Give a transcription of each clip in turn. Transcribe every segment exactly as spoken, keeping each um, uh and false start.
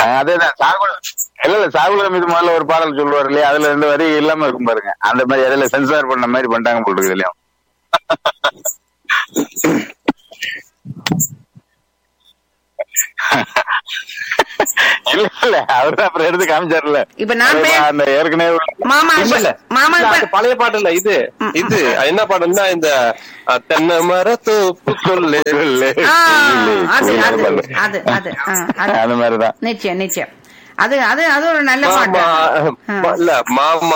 அதேதான் சாகுல் இல்ல இல்ல சாகுல் ஹமீது முதல்ல ஒரு பாடல் சொல்லுவார் இல்லையா, அதுல ரெண்டு வரி இல்லாம இருக்கும் பாருங்க. அந்த மாதிரி அதுல சென்சார் பண்ண மாதிரி பண்ணிட்டாங்க போட்டு இதுலயும். இல்ல இல்ல அவரு அப்புறம் எடுத்து காமிச்சாருல. இப்ப நான் அந்த ஏற்கனவே மாமா மாமா பழைய பாட்டு இல்ல இது. இது என்ன பாட்டுன்னா இந்த தென்னை மர தோப்புக்குள்ளே அது மாதிரிதான். நிச்சயம் நிச்சயம். அது அது அது ஒரு நல்ல பாட்டு இல்ல. மாமா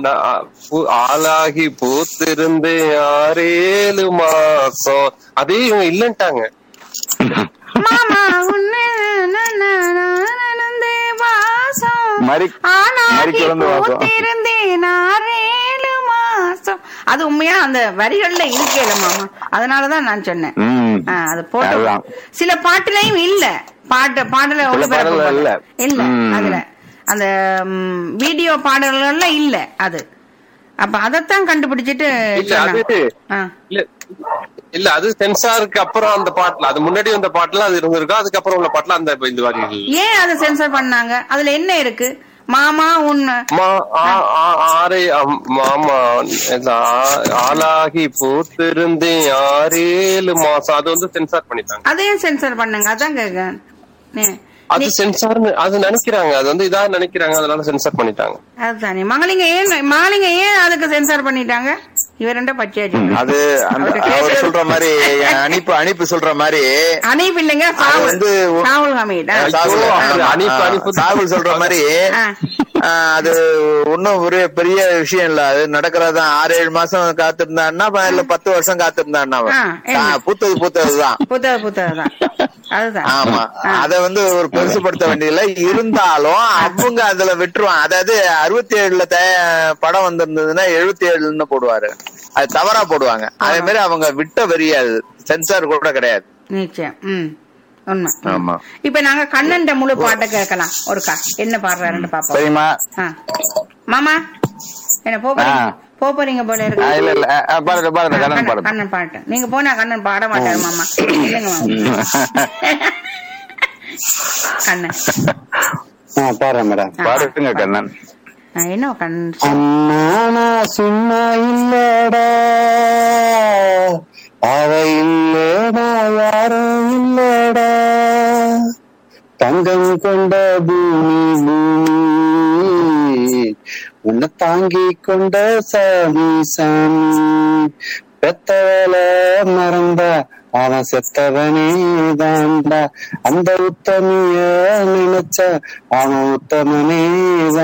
ஆளாகி பூத்திருந்து ஆறேழு மாசம் அதே இவங்க இல்லன்ட்டாங்க. மாமா உன்னை அது உண்மையா அந்த வரிகள்ல இருக்கல மாமா, அதனாலதான் நான் சொன்னேன். அது போட்டு சில பாட்டுலயும் இல்ல, பாட்டு பாடல இல்ல இல்ல அதுல அந்த வீடியோ பாடல்கள்ல இல்ல அது. அப்ப அதத்தான் கண்டுபிடிச்சிட்டு இல்ல அது சென்சாருக்கு அப்புறம் அந்த பாட்டுல, அது முன்னாடி வந்த பாட்டுல அது இருந்திருக்கும், அதுக்கப்புறம் உள்ள பாட்டுல அந்த இந்த வரி. ஏன் அதை சென்சார் பண்ணாங்க? அதுல என்ன இருக்கு? மாமா உன்ன ஆரே மாமா ஆளாகி பூத்திருந்தேன் ஆறேழு மாசம் அது வந்து சென்சார் பண்ணிட்டாங்க. அதையும் சென்சார் பண்ணாங்க. அதான் கேக்க அது சென்சார் அது நினைக்கிறாங்க, அது வந்து இதா நினைக்கிறாங்க, அதனால சென்சார் பண்ணிட்டாங்க. அதுதானே மகளிங்க ஏன் மகளிங்க ஏன் அதுக்கு சென்சார் பண்ணிட்டாங்க? இவர் ரெண்டா பச்சையாச்சு. அது அவர் சொல்ற மாதிரி அனுப்பு அனுப்பு சொல்ற மாதிரி அனுப்பு இல்லைங்க, வந்து சாகுல் ஹமீத் சாகுல் சொல்ற மாதிரி அது ஒன்னும் ஒரு பெரிய விஷயம் இல்ல. அது நடக்கிறதான். ஆறு ஏழு மாசம் காத்திருந்தான்னா இல்ல பத்து வருஷம் காத்திருந்தான்னா பூத்தது பூத்ததுதான் பூத்தது பூத்ததுதான் அதுதான். ஆமா, அத வந்து ஒரு பெருசுப்படுத்த வேண்டியதில்ல. இருந்தாலும் அவங்க அதுல விட்டுருவாங்க. அதாவது அறுபத்தி ஏழுல படம் வந்திருந்ததுன்னா எழுபத்தி ஏழுன்னு போடுவாரு, அது தவறா போடுவாங்க. அதே மாதிரி அவங்க விட்ட வரியாது, சென்சார் கூட கிடையாது. நிச்சயம். உம் உண்மை. ஆமா. இப்ப நாங்க கண்ணன் முழு பாட்டை கேட்கலாம் ஒருக்கா, என்ன பாடுறாருன்னு பாப்போம். சரிமா மாமா? என்ன போ போறீங்க போல இருக்கு. இல்ல இல்ல பாருங்க பாருங்க கண்ணன் பாடு. கண்ணன் பாட்டு நீங்க போனா கண்ணன் பாட மாட்டாரு மாமா. இல்லங்க மாமா. கண்ணன் பாடுறேன் மேடம். பாடுங்க கண்ணன். என்ன கண்ணன்? அண்ணா சும்மா இல்லடா, அவ இல்லடா, யாரும் இல்லடா, தங்கம் கொண்ட பூமி பூமி, உன்னை தாங்கி கொண்ட சாமி சாமி, பெத்தவள மறந்த அவன் செத்தவனே தாண்டா, அந்த உத்தமிய நினைச்ச அவன் உத்தமனே தான்.